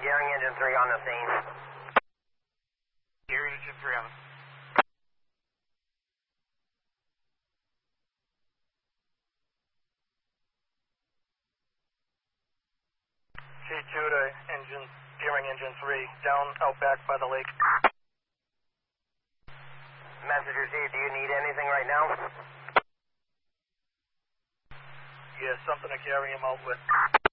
Gearing engine 3 on the scene. Gearing engine 3 on the scene. G2 to engine, gearing engine 3, down out back by the lake. Messenger C, do you need anything right now? Yeah, something to carry him out with.